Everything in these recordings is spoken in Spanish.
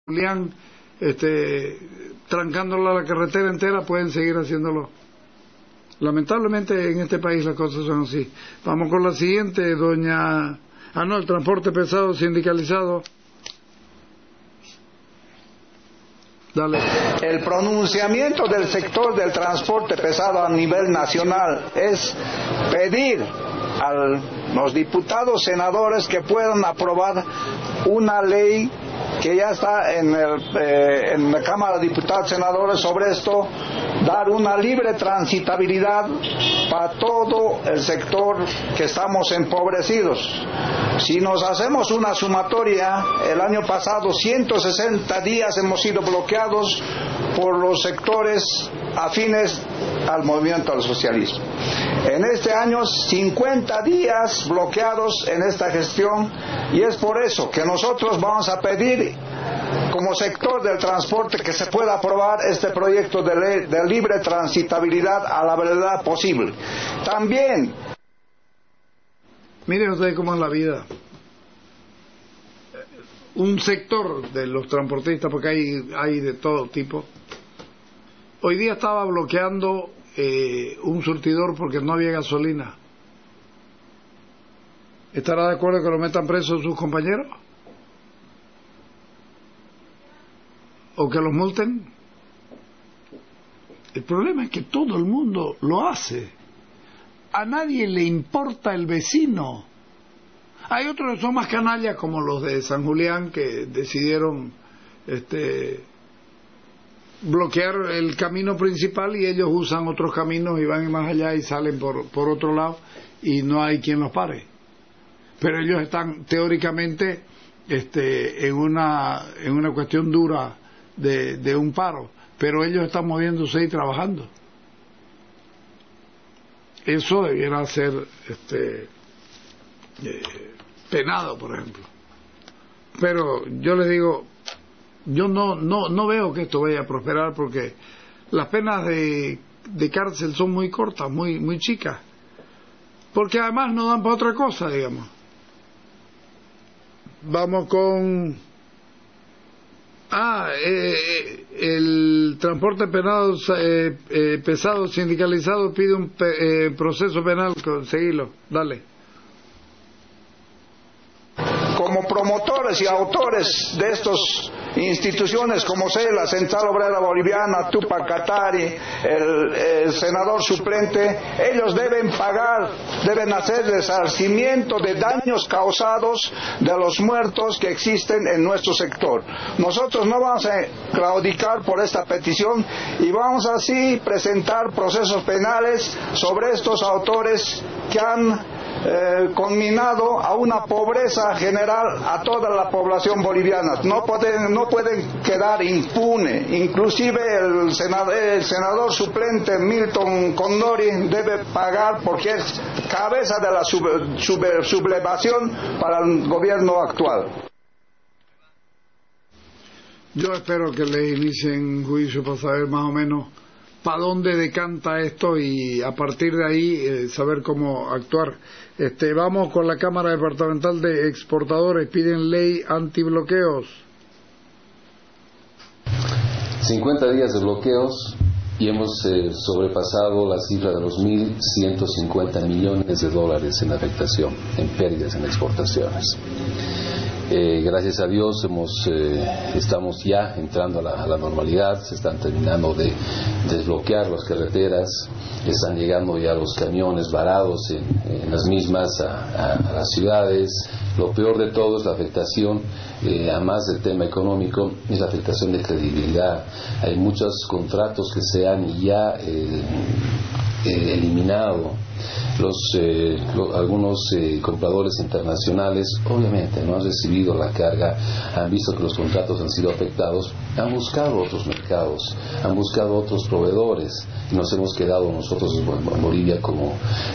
Julián, trancándola la carretera entera, pueden seguir haciéndolo. Lamentablemente en este país las cosas son así. Vamos con la siguiente, doña... el transporte pesado sindicalizado. Dale. El pronunciamiento del sector del transporte pesado a nivel nacional es pedir a los diputados senadores que puedan aprobar una ley que ya está en la Cámara de Diputados y Senadores sobre esto, dar una libre transitabilidad para todo el sector que estamos empobrecidos. Si nos hacemos una sumatoria, el año pasado 160 días hemos sido bloqueados por los sectores afines al movimiento al socialismo. En este año 50 días bloqueados en esta gestión, y es por eso que nosotros vamos a pedir como sector del transporte que se pueda aprobar este proyecto de ley de libre transitabilidad a la brevedad posible. También, miren ustedes cómo es la vida. Un sector de los transportistas, porque hay de todo tipo, hoy día estaba bloqueando un surtidor porque no había gasolina. ¿Estará de acuerdo que lo metan preso sus compañeros? ¿O que los multen? El problema es que todo el mundo lo hace. A nadie le importa el vecino. Hay otros que son más canallas, como los de San Julián, que decidieron bloquear el camino principal y ellos usan otros caminos y van más allá y salen por otro lado y no hay quien los pare. Pero ellos están teóricamente en una cuestión dura de un paro, pero ellos están moviéndose y trabajando. Eso debiera ser penado, por ejemplo. Pero yo les digo, yo no veo que esto vaya a prosperar, porque las penas de cárcel son muy cortas, muy chicas, porque además no dan para otra cosa, digamos. Vamos con el transporte pesado sindicalizado pide un proceso penal. Conseguilo, dale. Como promotores y autores de estas instituciones, como sea la Central Obrera Boliviana, Tupac Katari, el senador suplente, ellos deben hacer resarcimiento de daños causados de los muertos que existen en nuestro sector. Nosotros no vamos a claudicar por esta petición y vamos así presentar procesos penales sobre estos autores que han conminado a una pobreza general a toda la población boliviana. No pueden quedar impune. Inclusive el senador suplente Milton Condori debe pagar, porque es cabeza de la sublevación para el gobierno actual. Yo espero que le inicien juicio para saber más o menos para dónde decanta esto y a partir de ahí saber cómo actuar. Vamos con la Cámara Departamental de Exportadores. Piden ley antibloqueos. 50 días de bloqueos y hemos sobrepasado la cifra de los 1.150 millones de dólares en afectación, en pérdidas en exportaciones. Gracias a Dios estamos ya entrando a la normalidad, se están terminando de desbloquear las carreteras, están llegando ya los camiones varados en las mismas a las ciudades. Lo peor de todo es la afectación, a más del tema económico, es la afectación de credibilidad. Hay muchos contratos que se han ya eliminado. Algunos compradores internacionales obviamente no han recibido la carga, han visto que los contratos han sido afectados, han buscado otros mercados, han buscado otros proveedores y nos hemos quedado nosotros en Bolivia como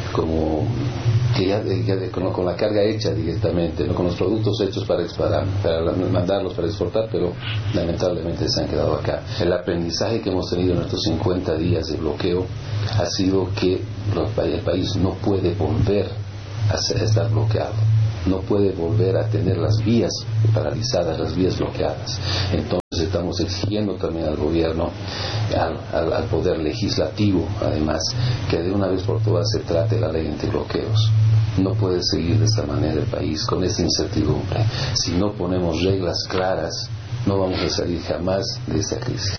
con la carga hecha directamente, ¿no? Con los productos hechos para mandarlos para exportar, pero lamentablemente se han quedado acá. El aprendizaje que hemos tenido en estos 50 días de bloqueo ha sido que el país no puede volver a estar bloqueado, no puede volver a tener las vías paralizadas, las vías bloqueadas. Entonces, estamos exigiendo también al gobierno, al poder legislativo, además, que de una vez por todas se trate la ley antibloqueos. No puede seguir de esta manera el país, con esta incertidumbre. Si no ponemos reglas claras, no vamos a salir jamás de esta crisis.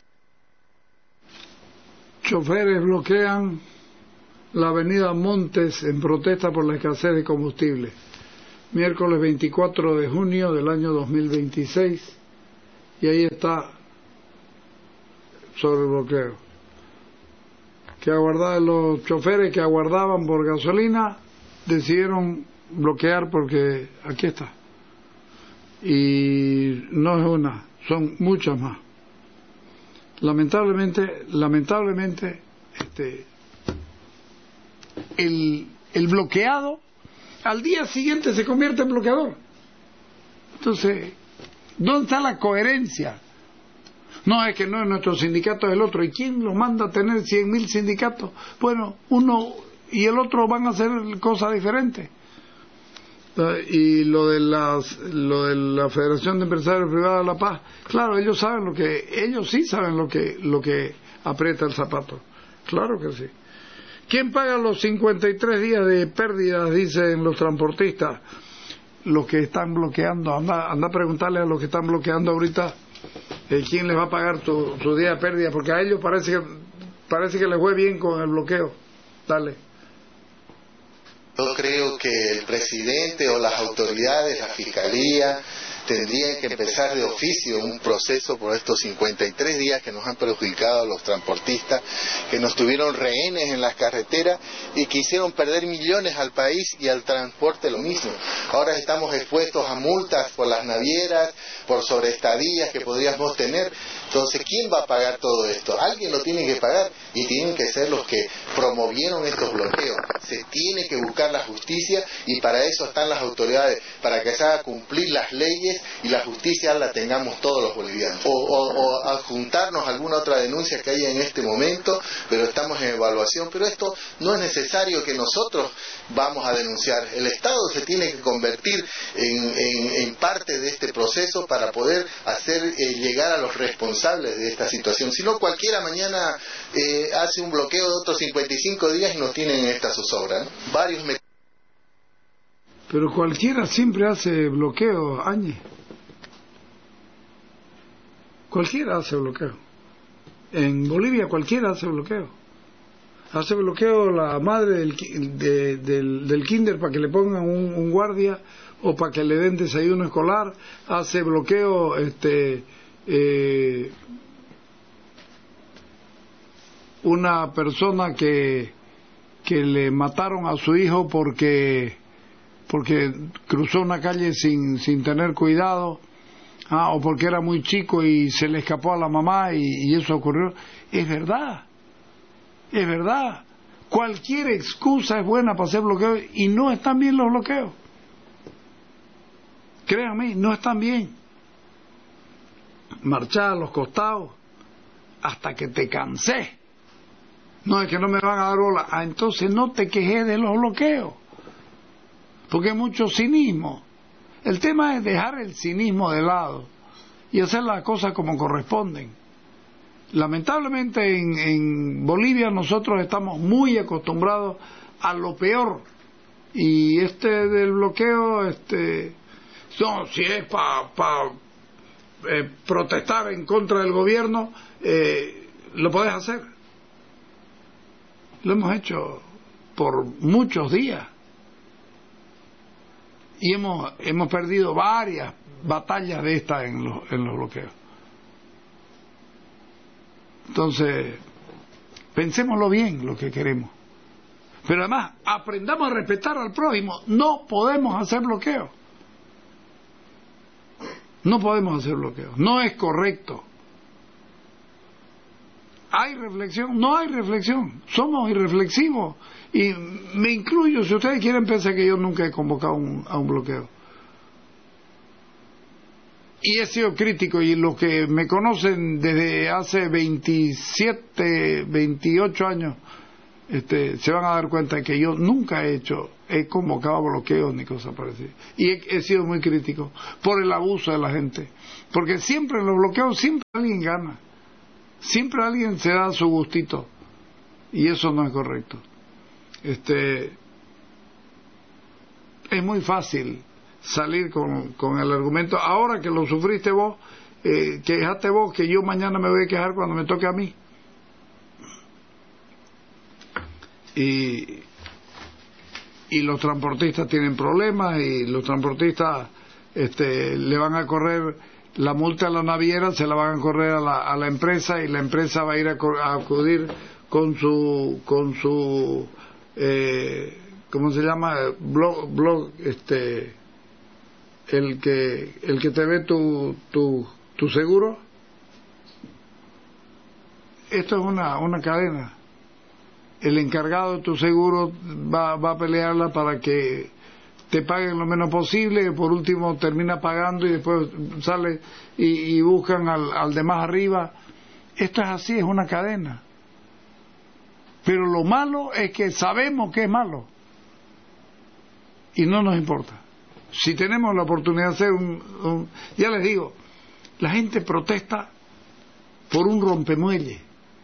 Choferes bloquean la avenida Montes en protesta por la escasez de combustible. Miércoles 24 de junio del año 2026. Y ahí está sobre el bloqueo. Los choferes que aguardaban por gasolina decidieron bloquear porque aquí está. Y no es una, son muchas más. Lamentablemente, el bloqueado al día siguiente se convierte en bloqueador. Entonces, ¿dónde está la coherencia? No, es que no es nuestro sindicato, es el otro. ¿Y quién lo manda a tener 100.000 sindicatos? Bueno, uno y el otro van a hacer cosas diferentes. Y lo de la Federación de Empresarios Privados de La Paz, claro, ellos sí saben lo que aprieta el zapato. Claro que sí. ¿Quién paga los 53 días de pérdidas, dicen los transportistas? Los que están bloqueando. Anda a preguntarle a los que están bloqueando ahorita quién les va a pagar su día de pérdida, porque a ellos parece que les fue bien con el bloqueo. Dale. Yo creo que el presidente o las autoridades, la fiscalía, tendrían que empezar de oficio un proceso por estos 53 días que nos han perjudicado a los transportistas, que nos tuvieron rehenes en las carreteras y que hicieron perder millones al país y al transporte lo mismo. Ahora estamos expuestos a multas por las navieras, por sobreestadías que podríamos tener. Entonces, ¿quién va a pagar todo esto? Alguien lo tiene que pagar y tienen que ser los que promovieron estos bloqueos. Se tiene que buscar la justicia y para eso están las autoridades, para que se haga cumplir las leyes y la justicia la tengamos todos los bolivianos. O adjuntarnos a alguna otra denuncia que haya en este momento, pero estamos en evaluación. Pero esto no es necesario que nosotros vamos a denunciar. El Estado se tiene que convertir en parte de este proceso para poder hacer llegar a los responsables de esta situación. Si no, cualquiera mañana hace un bloqueo de otros 55 días y nos tienen en esta zozobra, ¿no? Pero cualquiera siempre hace bloqueo, Áñez. Cualquiera hace bloqueo. En Bolivia cualquiera hace bloqueo. Hace bloqueo la madre del kinder para que le pongan un guardia o para que le den desayuno escolar. Hace bloqueo una persona que le mataron a su hijo porque cruzó una calle sin tener cuidado, o porque era muy chico y se le escapó a la mamá y eso ocurrió. Es verdad. Cualquier excusa es buena para hacer bloqueos y no están bien los bloqueos. Créanme, no están bien. Marchar a los costados hasta que te cansé. No, es que no me van a dar bola. Entonces no te quejes de los bloqueos, porque hay mucho cinismo. El tema es dejar el cinismo de lado y hacer las cosas como corresponden. Lamentablemente en Bolivia nosotros estamos muy acostumbrados a lo peor, y del bloqueo, no, si es para protestar en contra del gobierno, lo podés hacer. Lo hemos hecho por muchos días y hemos perdido varias batallas de estas en los bloqueos. Entonces, pensémoslo bien lo que queremos, pero además aprendamos a respetar al prójimo. No podemos hacer bloqueos. No es correcto. ¿Hay reflexión? No hay reflexión. Somos irreflexivos. Y me incluyo, si ustedes quieren pensar que yo nunca he convocado a un bloqueo. Y he sido crítico, y los que me conocen desde hace 27, 28 años, se van a dar cuenta de que yo nunca he convocado bloqueos ni cosas parecidas. Y he sido muy crítico por el abuso de la gente. Porque siempre en los bloqueos, siempre alguien gana. Siempre alguien se da su gustito. Y eso no es correcto. Es muy fácil salir con el argumento. Ahora que lo sufriste vos, quejaste vos, que yo mañana me voy a quejar cuando me toque a mí. Y los transportistas tienen problemas, y los transportistas le van a correr la multa a la naviera, se la van a correr a la empresa, y la empresa va a ir a acudir con su ¿cómo se llama? Blog, el que te ve tu seguro. Esto es una cadena. El encargado de tu seguro va a pelearla para que te paguen lo menos posible, y por último termina pagando, y después sale y buscan al de más arriba. Esto es así, es una cadena. Pero lo malo es que sabemos que es malo y no nos importa. Si tenemos la oportunidad de hacer ya les digo, la gente protesta por un rompemuelle.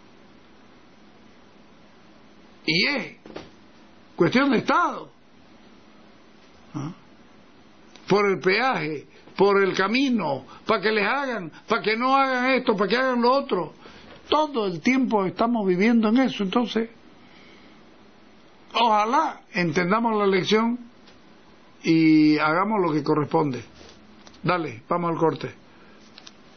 Y es cuestión de Estado. Por el peaje, por el camino, para que les hagan, para que no hagan esto, para que hagan lo otro. Todo el tiempo estamos viviendo en eso. Entonces, ojalá entendamos la lección y hagamos lo que corresponde. Dale, vamos al corte.